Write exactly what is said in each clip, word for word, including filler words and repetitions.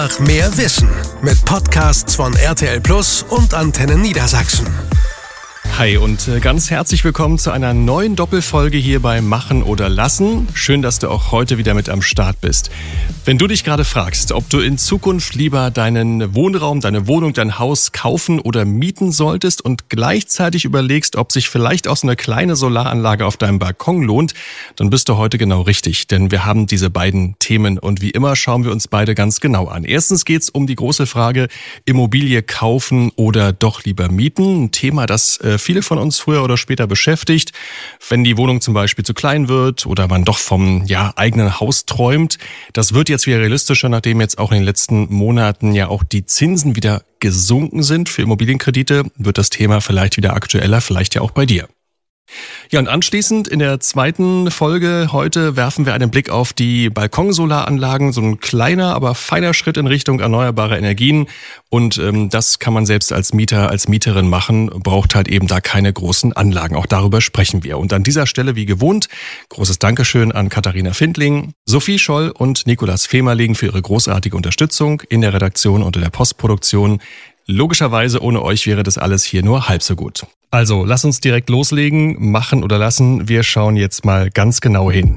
Nach mehr Wissen mit Podcasts von R T L Plus und Antenne Niedersachsen. Hi und ganz herzlich willkommen zu einer neuen Doppelfolge hier bei Machen oder Lassen. Schön, dass du auch heute wieder mit am Start bist. Wenn du dich gerade fragst, ob du in Zukunft lieber deinen Wohnraum, deine Wohnung, dein Haus kaufen oder mieten solltest und gleichzeitig überlegst, ob sich vielleicht auch so eine kleine Solaranlage auf deinem Balkon lohnt, dann bist du heute genau richtig, denn wir haben diese beiden Themen und wie immer schauen wir uns beide ganz genau an. Erstens geht es um die große Frage, Immobilie kaufen oder doch lieber mieten. Ein Thema, das äh, viele von uns früher oder später beschäftigt, wenn die Wohnung zum Beispiel zu klein wird oder man doch vom ja, eigenen Haus träumt. Das wird jetzt wieder realistischer, nachdem jetzt auch in den letzten Monaten ja auch die Zinsen wieder gesunken sind für Immobilienkredite, wird das Thema vielleicht wieder aktueller, vielleicht ja auch bei dir. Ja, und anschließend in der zweiten Folge heute werfen wir einen Blick auf die Balkonsolaranlagen. So ein kleiner, aber feiner Schritt in Richtung erneuerbare Energien. Und ähm, das kann man selbst als Mieter, als Mieterin machen, braucht halt eben da keine großen Anlagen. Auch darüber sprechen wir. Und an dieser Stelle, wie gewohnt, großes Dankeschön an Katharina Findling, Sophie Scholl und Nikolas Femerling für ihre großartige Unterstützung in der Redaktion und in der Postproduktion. Logischerweise ohne euch wäre das alles hier nur halb so gut. Also, lass uns direkt loslegen, machen oder lassen. Wir schauen jetzt mal ganz genau hin.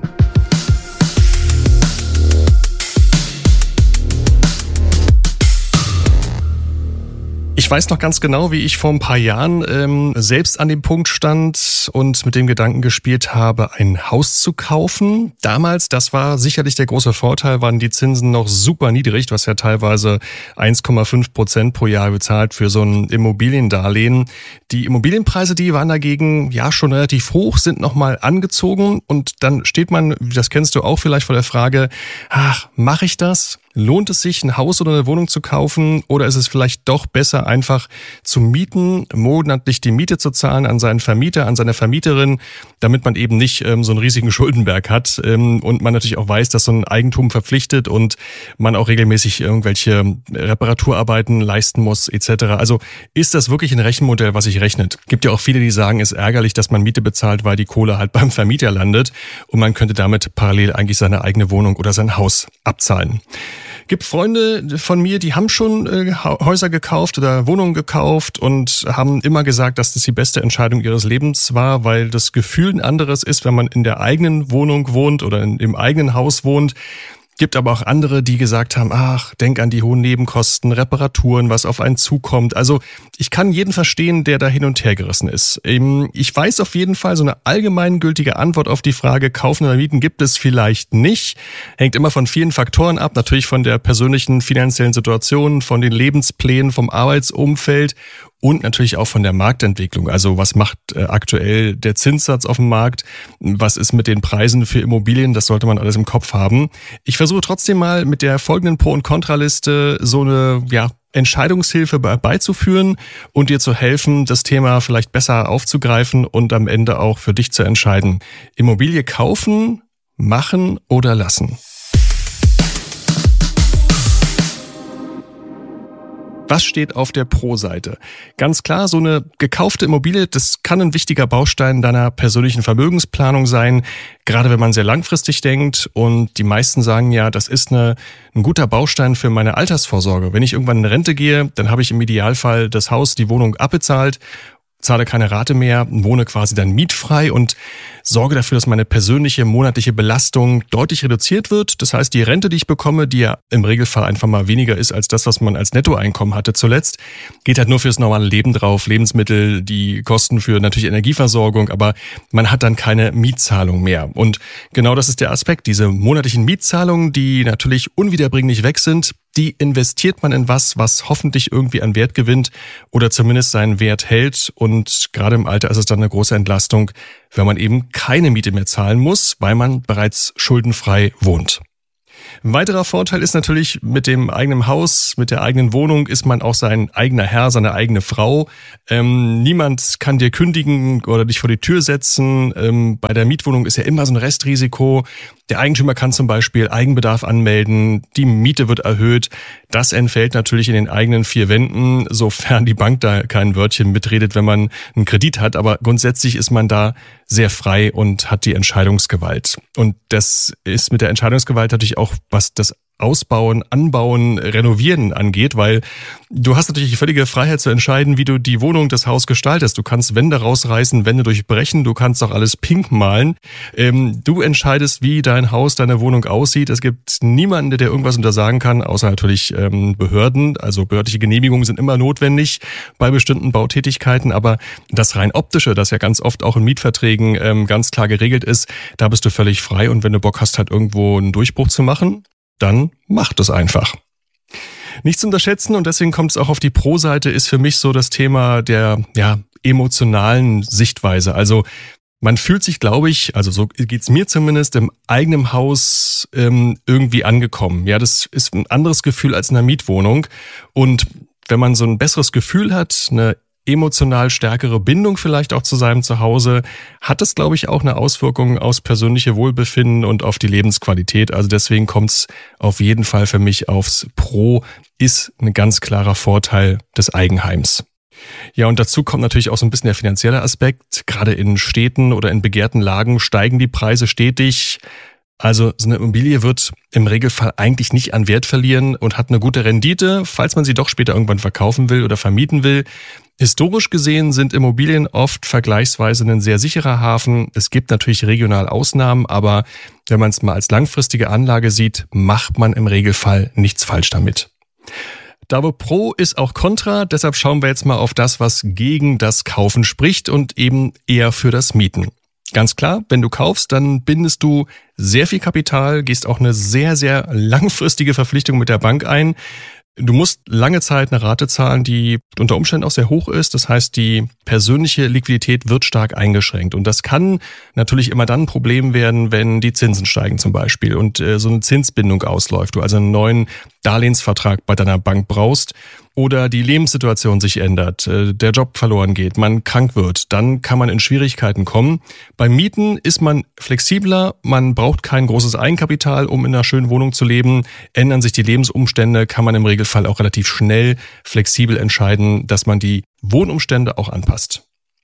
Ich weiß noch ganz genau, wie ich vor ein paar Jahren ähm, selbst an dem Punkt stand und mit dem Gedanken gespielt habe, ein Haus zu kaufen. Damals, das war sicherlich der große Vorteil, waren die Zinsen noch super niedrig. Du hast ja teilweise eins Komma fünf Prozent pro Jahr bezahlt für so ein Immobiliendarlehen. Die Immobilienpreise, die waren dagegen ja schon relativ hoch, sind nochmal angezogen. Und dann steht man, das kennst du auch vielleicht, vor der Frage, ach, mache ich das? Lohnt es sich, ein Haus oder eine Wohnung zu kaufen oder ist es vielleicht doch besser, einfach zu mieten, monatlich die Miete zu zahlen an seinen Vermieter, an seine Vermieterin, damit man eben nicht ähm, so einen riesigen Schuldenberg hat ähm, und man natürlich auch weiß, dass so ein Eigentum verpflichtet und man auch regelmäßig irgendwelche Reparaturarbeiten leisten muss et cetera. Also ist das wirklich ein Rechenmodell, was sich rechnet? Gibt ja auch viele, die sagen, es ist ärgerlich, dass man Miete bezahlt, weil die Kohle halt beim Vermieter landet und man könnte damit parallel eigentlich seine eigene Wohnung oder sein Haus abzahlen. Gibt Freunde von mir, die haben schon äh, Häuser gekauft oder Wohnungen gekauft und haben immer gesagt, dass das die beste Entscheidung ihres Lebens war, weil das Gefühl ein anderes ist, wenn man in der eigenen Wohnung wohnt oder in, im eigenen Haus wohnt. Gibt aber auch andere, die gesagt haben, ach, denk an die hohen Nebenkosten, Reparaturen, was auf einen zukommt. Also ich kann jeden verstehen, der da hin und her gerissen ist. Ich weiß auf jeden Fall, so eine allgemeingültige Antwort auf die Frage, kaufen oder mieten gibt es vielleicht nicht. Hängt immer von vielen Faktoren ab, natürlich von der persönlichen finanziellen Situation, von den Lebensplänen, vom Arbeitsumfeld und natürlich auch von der Marktentwicklung. Also was macht äh, aktuell der Zinssatz auf dem Markt? Was ist mit den Preisen für Immobilien? Das sollte man alles im Kopf haben. Ich versuche trotzdem mal mit der folgenden Pro- und Kontraliste so eine ja, Entscheidungshilfe beizuführen und dir zu helfen, das Thema vielleicht besser aufzugreifen und am Ende auch für dich zu entscheiden. Immobilie kaufen, machen oder lassen? Was steht auf der Pro-Seite? Ganz klar, so eine gekaufte Immobilie, das kann ein wichtiger Baustein deiner persönlichen Vermögensplanung sein, gerade wenn man sehr langfristig denkt. Und die meisten sagen ja, das ist eine, ein guter Baustein für meine Altersvorsorge. Wenn ich irgendwann in Rente gehe, dann habe ich im Idealfall das Haus, die Wohnung abbezahlt, zahle keine Rate mehr, wohne quasi dann mietfrei und sorge dafür, dass meine persönliche monatliche Belastung deutlich reduziert wird. Das heißt, die Rente, die ich bekomme, die ja im Regelfall einfach mal weniger ist als das, was man als Nettoeinkommen hatte zuletzt, geht halt nur fürs normale Leben drauf, Lebensmittel, die Kosten für natürlich Energieversorgung, aber man hat dann keine Mietzahlung mehr. Und genau das ist der Aspekt, diese monatlichen Mietzahlungen, die natürlich unwiederbringlich weg sind, die investiert man in was, was hoffentlich irgendwie an Wert gewinnt oder zumindest seinen Wert hält. Und gerade im Alter ist es dann eine große Entlastung, wenn man eben keine Miete mehr zahlen muss, weil man bereits schuldenfrei wohnt. Ein weiterer Vorteil ist natürlich, mit dem eigenen Haus, mit der eigenen Wohnung ist man auch sein eigener Herr, seine eigene Frau. Ähm, niemand kann dir kündigen oder dich vor die Tür setzen. Ähm, bei der Mietwohnung ist ja immer so ein Restrisiko. Der Eigentümer kann zum Beispiel Eigenbedarf anmelden, die Miete wird erhöht. Das entfällt natürlich in den eigenen vier Wänden, sofern die Bank da kein Wörtchen mitredet, wenn man einen Kredit hat. Aber grundsätzlich ist man da sehr frei und hat die Entscheidungsgewalt. Und das ist mit der Entscheidungsgewalt natürlich auch, was das Ausbauen, Anbauen, Renovieren angeht, weil du hast natürlich die völlige Freiheit zu entscheiden, wie du die Wohnung, das Haus gestaltest. Du kannst Wände rausreißen, Wände durchbrechen, du kannst auch alles pink malen. Ähm, du entscheidest, wie dein Haus, deine Wohnung aussieht. Es gibt niemanden, der dir irgendwas untersagen kann, außer natürlich ähm, Behörden. Also behördliche Genehmigungen sind immer notwendig bei bestimmten Bautätigkeiten, aber das rein optische, das ja ganz oft auch in Mietverträgen ähm, ganz klar geregelt ist, da bist du völlig frei und wenn du Bock hast, halt irgendwo einen Durchbruch zu machen, dann macht es einfach. Nicht zu unterschätzen und deswegen kommt es auch auf die Pro-Seite, ist für mich so das Thema der ja, emotionalen Sichtweise. Also man fühlt sich, glaube ich, also so geht's mir zumindest, im eigenen Haus ähm, irgendwie angekommen. Ja, das ist ein anderes Gefühl als in einer Mietwohnung. Und wenn man so ein besseres Gefühl hat, eine emotional stärkere Bindung vielleicht auch zu seinem Zuhause, hat es, glaube ich, auch eine Auswirkung aufs persönliche Wohlbefinden und auf die Lebensqualität. Also deswegen kommt es auf jeden Fall für mich aufs Pro, ist ein ganz klarer Vorteil des Eigenheims. Ja, und dazu kommt natürlich auch so ein bisschen der finanzielle Aspekt. Gerade in Städten oder in begehrten Lagen steigen die Preise stetig. Also so eine Immobilie wird im Regelfall eigentlich nicht an Wert verlieren und hat eine gute Rendite, falls man sie doch später irgendwann verkaufen will oder vermieten will. Historisch gesehen sind Immobilien oft vergleichsweise ein sehr sicherer Hafen. Es gibt natürlich regional Ausnahmen, aber wenn man es mal als langfristige Anlage sieht, macht man im Regelfall nichts falsch damit. Da wo Pro ist auch Contra, deshalb schauen wir jetzt mal auf das, was gegen das Kaufen spricht und eben eher für das Mieten. Ganz klar, wenn du kaufst, dann bindest du sehr viel Kapital, gehst auch eine sehr, sehr langfristige Verpflichtung mit der Bank ein. Du musst lange Zeit eine Rate zahlen, die unter Umständen auch sehr hoch ist. Das heißt, die persönliche Liquidität wird stark eingeschränkt. Und das kann natürlich immer dann ein Problem werden, wenn die Zinsen steigen zum Beispiel und äh, so eine Zinsbindung ausläuft. Du also einen neuen Darlehensvertrag bei deiner Bank brauchst oder die Lebenssituation sich ändert, äh, der Job verloren geht, man krank wird, dann kann man in Schwierigkeiten kommen. Beim Mieten ist man flexibler, man braucht kein großes Eigenkapital, um in einer schönen Wohnung zu leben. Ändern sich die Lebensumstände, kann man im Regelfall auch relativ schnell flexibel entscheiden, dass man die Wohnumstände auch anpasst.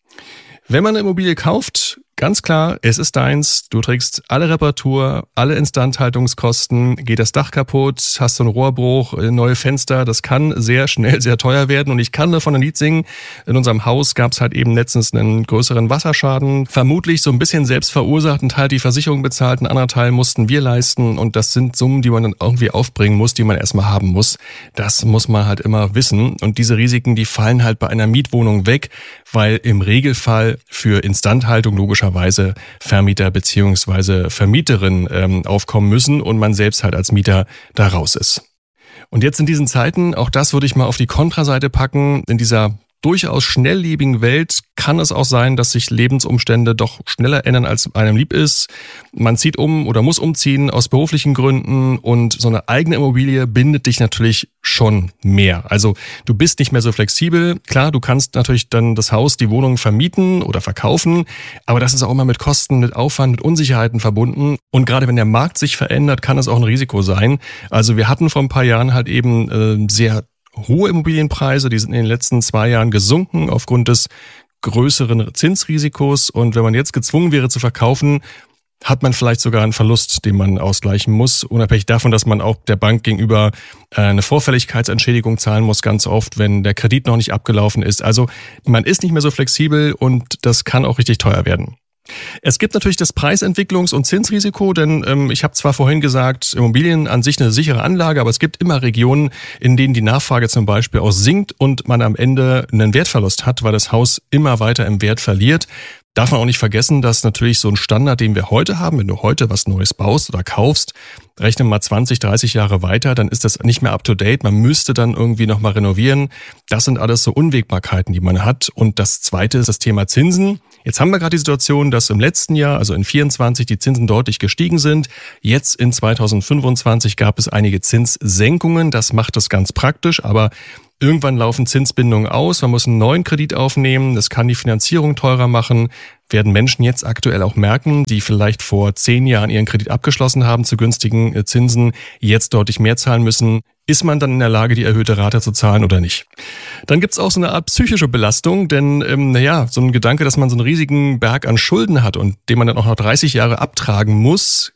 Wenn man eine Immobilie kauft, ganz klar, es ist deins, du trägst alle Reparatur, alle Instandhaltungskosten, geht das Dach kaputt, hast du einen Rohrbruch, neue Fenster, das kann sehr schnell sehr teuer werden und ich kann davon ein Lied singen. In unserem Haus gab es halt eben letztens einen größeren Wasserschaden, vermutlich so ein bisschen selbst verursacht, ein Teil die Versicherung bezahlt, ein anderer Teil mussten wir leisten und das sind Summen, die man dann irgendwie aufbringen muss, die man erstmal haben muss. Das muss man halt immer wissen und diese Risiken, die fallen halt bei einer Mietwohnung weg, weil im Regelfall für Instandhaltung logischerweise Vermieter beziehungsweise Vermieterin ähm, aufkommen müssen und man selbst halt als Mieter da raus ist. Und jetzt in diesen Zeiten, auch das würde ich mal auf die Kontraseite packen, in dieser durchaus schnelllebigen Welt kann es auch sein, dass sich Lebensumstände doch schneller ändern, als einem lieb ist. Man zieht um oder muss umziehen aus beruflichen Gründen und so eine eigene Immobilie bindet dich natürlich schon mehr. Also du bist nicht mehr so flexibel. Klar, du kannst natürlich dann das Haus, die Wohnung vermieten oder verkaufen, aber das ist auch immer mit Kosten, mit Aufwand, mit Unsicherheiten verbunden. Und gerade wenn der Markt sich verändert, kann es auch ein Risiko sein. Also wir hatten vor ein paar Jahren halt eben äh, sehr hohe Immobilienpreise, die sind in den letzten zwei Jahren gesunken aufgrund des größeren Zinsrisikos. Und wenn man jetzt gezwungen wäre zu verkaufen, hat man vielleicht sogar einen Verlust, den man ausgleichen muss, unabhängig davon, dass man auch der Bank gegenüber eine Vorfälligkeitsentschädigung zahlen muss, ganz oft, wenn der Kredit noch nicht abgelaufen ist. Also man ist nicht mehr so flexibel und das kann auch richtig teuer werden. Es gibt natürlich das Preisentwicklungs- und Zinsrisiko, denn ähm, ich habe zwar vorhin gesagt, Immobilien an sich eine sichere Anlage, aber es gibt immer Regionen, in denen die Nachfrage zum Beispiel auch sinkt und man am Ende einen Wertverlust hat, weil das Haus immer weiter im Wert verliert. Darf man auch nicht vergessen, dass natürlich so ein Standard, den wir heute haben, wenn du heute was Neues baust oder kaufst, rechne mal zwanzig, dreißig Jahre weiter, dann ist das nicht mehr up to date. Man müsste dann irgendwie nochmal renovieren. Das sind alles so Unwägbarkeiten, die man hat. Und das Zweite ist das Thema Zinsen. Jetzt haben wir gerade die Situation, dass im letzten Jahr, also in vierundzwanzig, die Zinsen deutlich gestiegen sind. Jetzt in zweitausendfünfundzwanzig gab es einige Zinssenkungen. Das macht es ganz praktisch, aber irgendwann laufen Zinsbindungen aus, man muss einen neuen Kredit aufnehmen, das kann die Finanzierung teurer machen, werden Menschen jetzt aktuell auch merken, die vielleicht vor zehn Jahren ihren Kredit abgeschlossen haben zu günstigen Zinsen, jetzt deutlich mehr zahlen müssen. Ist man dann in der Lage, die erhöhte Rate zu zahlen oder nicht? Dann gibt's auch so eine Art psychische Belastung, denn ähm, naja, so ein Gedanke, dass man so einen riesigen Berg an Schulden hat und den man dann auch noch dreißig Jahre abtragen muss,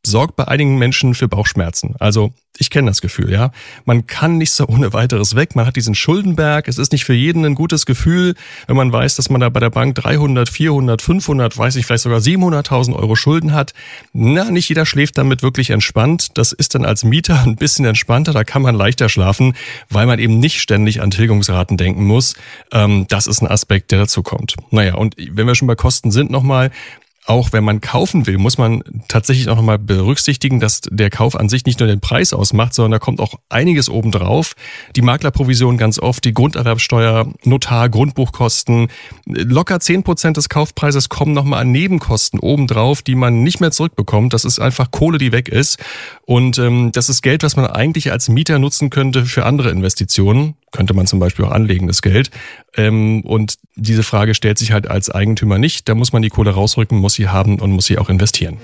sorgt bei einigen Menschen für Bauchschmerzen. Also ich kenne das Gefühl, ja. Man kann nicht so ohne weiteres weg. Man hat diesen Schuldenberg. Es ist nicht für jeden ein gutes Gefühl, wenn man weiß, dass man da bei der Bank dreihundert, vierhundert, fünfhundert, weiß ich, vielleicht sogar siebenhunderttausend Euro Schulden hat. Na, nicht jeder schläft damit wirklich entspannt. Das ist dann als Mieter ein bisschen entspannter. Da kann man leichter schlafen, weil man eben nicht ständig an Tilgungsraten denken muss. Ähm, das ist ein Aspekt, der dazu kommt. Naja, und wenn wir schon bei Kosten sind, nochmal, auch wenn man kaufen will, muss man tatsächlich auch nochmal berücksichtigen, dass der Kauf an sich nicht nur den Preis ausmacht, sondern da kommt auch einiges obendrauf. Die Maklerprovision ganz oft, die Grunderwerbsteuer, Notar, Grundbuchkosten. Locker zehn Prozent des Kaufpreises kommen nochmal an Nebenkosten obendrauf, die man nicht mehr zurückbekommt. Das ist einfach Kohle, die weg ist. Und ähm, das ist Geld, was man eigentlich als Mieter nutzen könnte für andere Investitionen. Könnte man zum Beispiel auch anlegen, das Geld. Ähm, und diese Frage stellt sich halt als Eigentümer nicht. Da muss man die Kohle rausrücken, muss sie haben und muss sie auch investieren.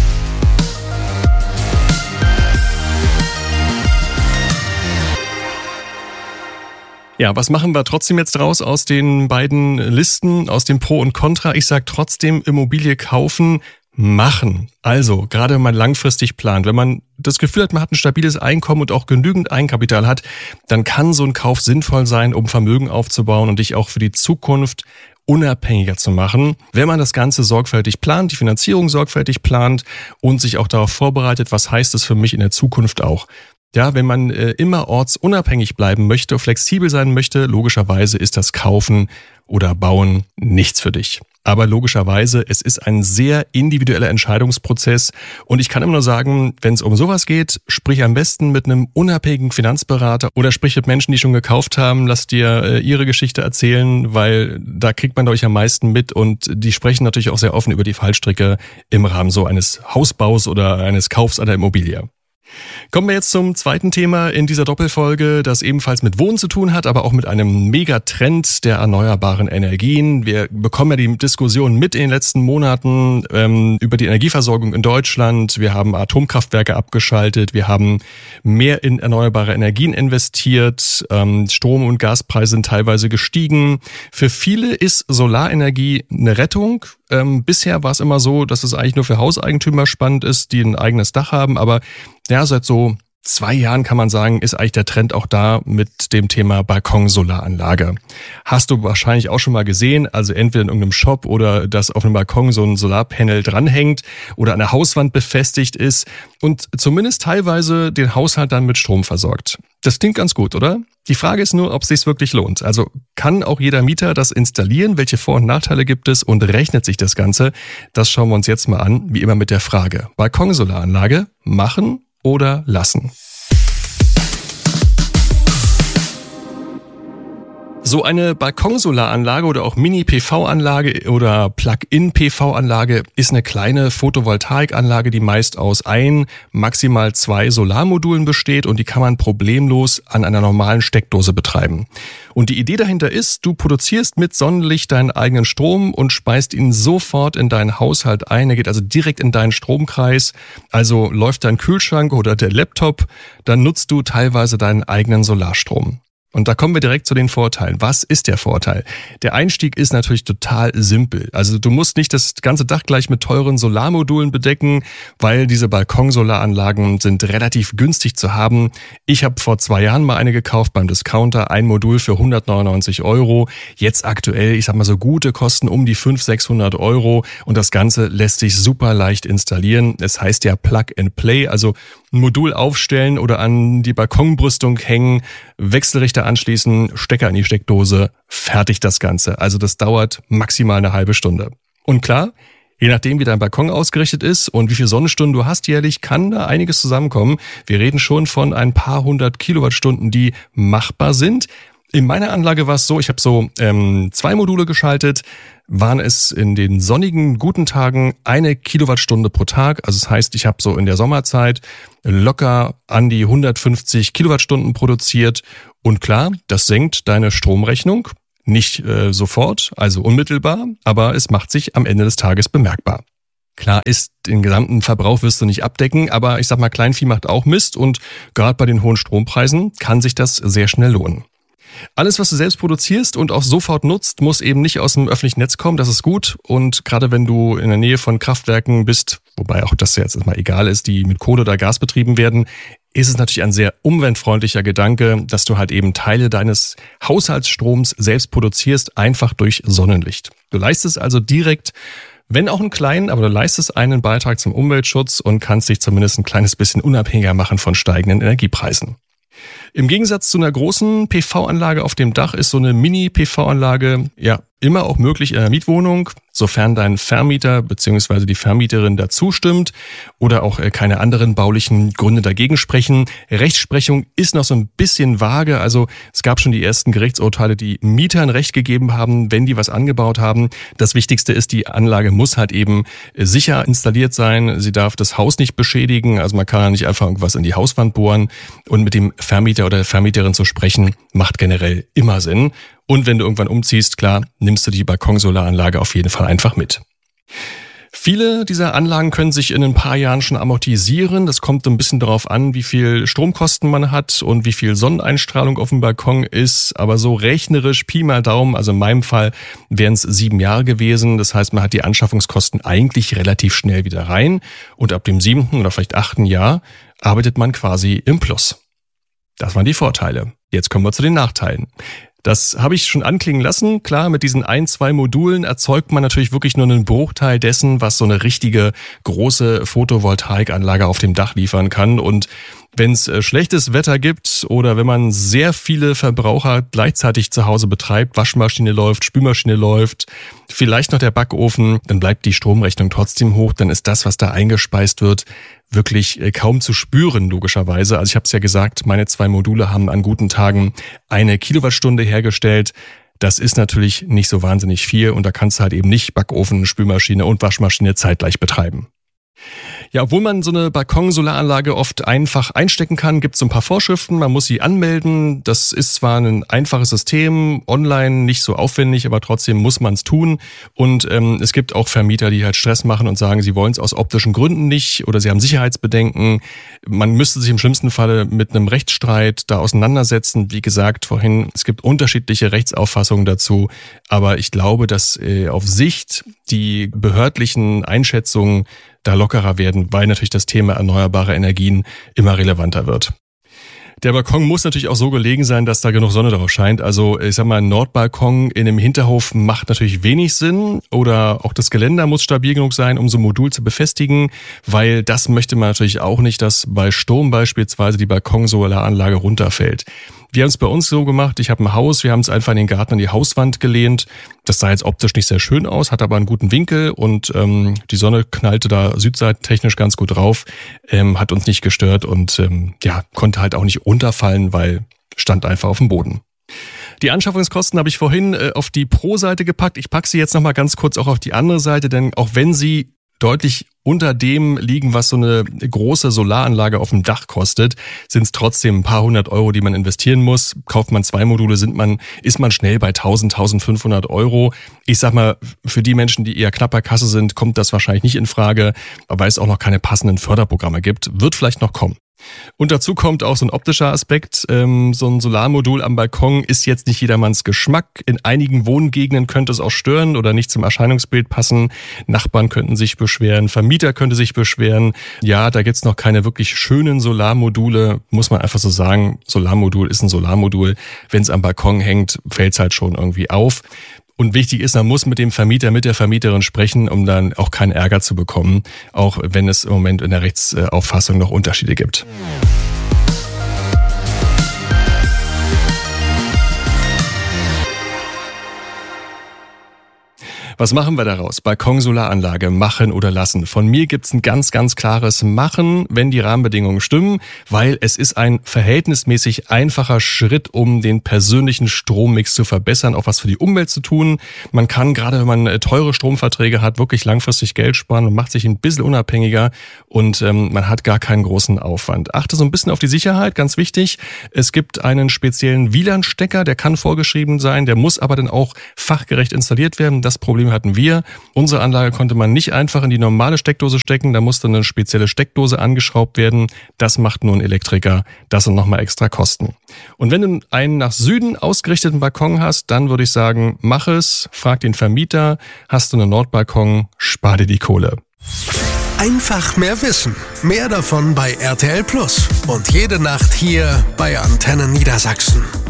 Ja, was machen wir trotzdem jetzt draus aus den beiden Listen, aus dem Pro und Contra? Ich sage trotzdem, Immobilie kaufen, machen. Also, gerade wenn man langfristig plant, wenn man das Gefühl hat, man hat ein stabiles Einkommen und auch genügend Eigenkapital hat, dann kann so ein Kauf sinnvoll sein, um Vermögen aufzubauen und dich auch für die Zukunft unabhängiger zu machen, wenn man das Ganze sorgfältig plant, die Finanzierung sorgfältig plant und sich auch darauf vorbereitet, was heißt es für mich in der Zukunft auch. Ja, wenn man äh, immer ortsunabhängig bleiben möchte, flexibel sein möchte, logischerweise ist das Kaufen oder Bauen nichts für dich. Aber logischerweise, es ist ein sehr individueller Entscheidungsprozess und ich kann immer nur sagen, wenn es um sowas geht, sprich am besten mit einem unabhängigen Finanzberater oder sprich mit Menschen, die schon gekauft haben, lass dir äh, ihre Geschichte erzählen, weil da kriegt man, glaube ich, am meisten mit und die sprechen natürlich auch sehr offen über die Fallstricke im Rahmen so eines Hausbaus oder eines Kaufs einer Immobilie. Kommen wir jetzt zum zweiten Thema in dieser Doppelfolge, das ebenfalls mit Wohnen zu tun hat, aber auch mit einem Megatrend der erneuerbaren Energien. Wir bekommen ja die Diskussion mit in den letzten Monaten ähm, über die Energieversorgung in Deutschland. Wir haben Atomkraftwerke abgeschaltet, wir haben mehr in erneuerbare Energien investiert, ähm, Strom- und Gaspreise sind teilweise gestiegen. Für viele ist Solarenergie eine Rettung. Ähm, bisher war es immer so, dass es eigentlich nur für Hauseigentümer spannend ist, die ein eigenes Dach haben, aber ja, seit so zwei Jahren kann man sagen, ist eigentlich der Trend auch da mit dem Thema Balkonsolaranlage. Hast du wahrscheinlich auch schon mal gesehen, also entweder in irgendeinem Shop oder dass auf einem Balkon so ein Solarpanel dranhängt oder an der Hauswand befestigt ist und zumindest teilweise den Haushalt dann mit Strom versorgt. Das klingt ganz gut, oder? Die Frage ist nur, ob es sich wirklich lohnt. Also kann auch jeder Mieter das installieren? Welche Vor- und Nachteile gibt es und rechnet sich das Ganze? Das schauen wir uns jetzt mal an, wie immer mit der Frage. Balkonsolaranlage machen oder lassen? So eine Balkonsolaranlage oder auch Mini-P V-Anlage oder Plug-in-P V-Anlage ist eine kleine Photovoltaikanlage, die meist aus ein, maximal zwei Solarmodulen besteht und die kann man problemlos an einer normalen Steckdose betreiben. Und die Idee dahinter ist, du produzierst mit Sonnenlicht deinen eigenen Strom und speist ihn sofort in deinen Haushalt ein. Er geht also direkt in deinen Stromkreis. Also läuft dein Kühlschrank oder der Laptop, dann nutzt du teilweise deinen eigenen Solarstrom. Und da kommen wir direkt zu den Vorteilen. Was ist der Vorteil? Der Einstieg ist natürlich total simpel. Also du musst nicht das ganze Dach gleich mit teuren Solarmodulen bedecken, weil diese Balkonsolaranlagen sind relativ günstig zu haben. Ich habe vor zwei Jahren mal eine gekauft beim Discounter, ein Modul für hundertneunundneunzig Euro. Jetzt aktuell, ich sag mal so gute Kosten um die fünfhundert, sechshundert Euro und das Ganze lässt sich super leicht installieren. Es heißt ja Plug and Play, also ein Modul aufstellen oder an die Balkonbrüstung hängen, Wechselrichter anschließen, Stecker in die Steckdose, fertig das Ganze. Also das dauert maximal eine halbe Stunde. Und klar, je nachdem wie dein Balkon ausgerichtet ist und wie viele Sonnenstunden du hast jährlich, kann da einiges zusammenkommen. Wir reden schon von ein paar hundert Kilowattstunden, die machbar sind. In meiner Anlage war es so, ich habe so ähm, zwei Module geschaltet, waren es in den sonnigen, guten Tagen eine Kilowattstunde pro Tag. Also das heißt, ich habe so in der Sommerzeit locker an die hundertfünfzig Kilowattstunden produziert. Und klar, das senkt deine Stromrechnung. Nicht äh, sofort, also unmittelbar, aber es macht sich am Ende des Tages bemerkbar. Klar ist, den gesamten Verbrauch wirst du nicht abdecken, aber ich sag mal, Kleinvieh macht auch Mist und gerade bei den hohen Strompreisen kann sich das sehr schnell lohnen. Alles, was du selbst produzierst und auch sofort nutzt, muss eben nicht aus dem öffentlichen Netz kommen. Das ist gut. Und gerade wenn du in der Nähe von Kraftwerken bist, wobei auch das jetzt erstmal egal ist, die mit Kohle oder Gas betrieben werden, ist es natürlich ein sehr umweltfreundlicher Gedanke, dass du halt eben Teile deines Haushaltsstroms selbst produzierst, einfach durch Sonnenlicht. Du leistest also direkt, wenn auch einen kleinen, aber du leistest einen Beitrag zum Umweltschutz und kannst dich zumindest ein kleines bisschen unabhängiger machen von steigenden Energiepreisen. Im Gegensatz zu einer großen P V-Anlage auf dem Dach ist so eine Mini-P V-Anlage ja immer auch möglich in einer Mietwohnung, sofern dein Vermieter bzw. die Vermieterin dazu stimmt oder auch keine anderen baulichen Gründe dagegen sprechen. Rechtsprechung ist noch so ein bisschen vage, also es gab schon die ersten Gerichtsurteile, die Mietern Recht gegeben haben, wenn die was angebaut haben. Das Wichtigste ist, die Anlage muss halt eben sicher installiert sein. Sie darf das Haus nicht beschädigen, also man kann ja nicht einfach irgendwas in die Hauswand bohren, und mit dem Vermieter oder der Vermieterin zu sprechen, macht generell immer Sinn. Und wenn du irgendwann umziehst, klar, nimmst du die Balkonsolaranlage auf jeden Fall einfach mit. Viele dieser Anlagen können sich in ein paar Jahren schon amortisieren. Das kommt ein bisschen darauf an, wie viel Stromkosten man hat und wie viel Sonneneinstrahlung auf dem Balkon ist. Aber so rechnerisch, Pi mal Daumen, also in meinem Fall wären es sieben Jahre gewesen. Das heißt, man hat die Anschaffungskosten eigentlich relativ schnell wieder rein. Und ab dem siebten oder vielleicht achten Jahr arbeitet man quasi im Plus. Das waren die Vorteile. Jetzt kommen wir zu den Nachteilen. Das habe ich schon anklingen lassen. Klar, mit diesen ein, zwei Modulen erzeugt man natürlich wirklich nur einen Bruchteil dessen, was so eine richtige große Photovoltaikanlage auf dem Dach liefern kann. Und wenn es schlechtes Wetter gibt oder wenn man sehr viele Verbraucher gleichzeitig zu Hause betreibt, Waschmaschine läuft, Spülmaschine läuft, vielleicht noch der Backofen, dann bleibt die Stromrechnung trotzdem hoch. Dann ist das, was da eingespeist wird, wirklich kaum zu spüren, logischerweise. Also ich habe es ja gesagt, meine zwei Module haben an guten Tagen eine Kilowattstunde hergestellt. Das ist natürlich nicht so wahnsinnig viel und da kannst du halt eben nicht Backofen, Spülmaschine und Waschmaschine zeitgleich betreiben. Ja, obwohl man so eine Balkonsolaranlage oft einfach einstecken kann, gibt es so ein paar Vorschriften. Man muss sie anmelden. Das ist zwar ein einfaches System, online nicht so aufwendig, aber trotzdem muss man es tun. Und ähm, es gibt auch Vermieter, die halt Stress machen und sagen, sie wollen es aus optischen Gründen nicht oder sie haben Sicherheitsbedenken. Man müsste sich im schlimmsten Falle mit einem Rechtsstreit da auseinandersetzen. Wie gesagt, vorhin, es gibt unterschiedliche Rechtsauffassungen dazu. Aber ich glaube, dass äh, auf Sicht die behördlichen Einschätzungen da lockerer werden, weil natürlich das Thema erneuerbare Energien immer relevanter wird. Der Balkon muss natürlich auch so gelegen sein, dass da genug Sonne drauf scheint. Also ich sag mal, ein Nordbalkon in einem Hinterhof macht natürlich wenig Sinn. Oder auch das Geländer muss stabil genug sein, um so ein Modul zu befestigen, weil das möchte man natürlich auch nicht, dass bei Sturm beispielsweise die Balkonsolaranlage runterfällt. Wir haben es bei uns so gemacht, ich habe ein Haus, wir haben es einfach in den Garten an die Hauswand gelehnt. Das sah jetzt optisch nicht sehr schön aus, hat aber einen guten Winkel und ähm, die Sonne knallte da südseitentechnisch ganz gut drauf, ähm, hat uns nicht gestört und ähm, ja, konnte halt auch nicht runterfallen, weil stand einfach auf dem Boden. Die Anschaffungskosten habe ich vorhin äh, auf die Pro-Seite gepackt. Ich packe sie jetzt nochmal ganz kurz auch auf die andere Seite, denn auch wenn sie deutlich unter dem liegen, was so eine große Solaranlage auf dem Dach kostet, sind es trotzdem ein paar hundert Euro, die man investieren muss. Kauft man zwei Module, sind man, ist man schnell bei tausend, tausendfünfhundert Euro. Ich sag mal, für die Menschen, die eher knapper Kasse sind, kommt das wahrscheinlich nicht in Frage, weil es auch noch keine passenden Förderprogramme gibt. Wird vielleicht noch kommen. Und dazu kommt auch so ein optischer Aspekt. Ähm, so ein Solarmodul am Balkon ist jetzt nicht jedermanns Geschmack. In einigen Wohngegenden könnte es auch stören oder nicht zum Erscheinungsbild passen. Nachbarn könnten sich beschweren, Vermieter könnte sich beschweren. Ja, da gibt's noch keine wirklich schönen Solarmodule, muss man einfach so sagen. Solarmodul ist ein Solarmodul. Wenn es am Balkon hängt, fällt's halt schon irgendwie auf. Und wichtig ist, man muss mit dem Vermieter, mit der Vermieterin sprechen, um dann auch keinen Ärger zu bekommen, auch wenn es im Moment in der Rechtsauffassung noch Unterschiede gibt. Was machen wir daraus? Balkonsolaranlage machen oder lassen. Von mir gibt's ein ganz, ganz klares Machen, wenn die Rahmenbedingungen stimmen, weil es ist ein verhältnismäßig einfacher Schritt, um den persönlichen Strommix zu verbessern, auch was für die Umwelt zu tun. Man kann, gerade wenn man teure Stromverträge hat, wirklich langfristig Geld sparen und macht sich ein bisschen unabhängiger und ähm, man hat gar keinen großen Aufwand. Achte so ein bisschen auf die Sicherheit, ganz wichtig. Es gibt einen speziellen W L A N-Stecker, der kann vorgeschrieben sein, der muss aber dann auch fachgerecht installiert werden. Das Problem Problem hatten wir. Unsere Anlage konnte man nicht einfach in die normale Steckdose stecken, da musste eine spezielle Steckdose angeschraubt werden. Das macht nur ein Elektriker, das sind nochmal extra Kosten. Und wenn du einen nach Süden ausgerichteten Balkon hast, dann würde ich sagen, mach es, frag den Vermieter, hast du einen Nordbalkon, spar dir die Kohle. Einfach mehr wissen. Mehr davon bei R T L Plus. Und jede Nacht hier bei Antenne Niedersachsen.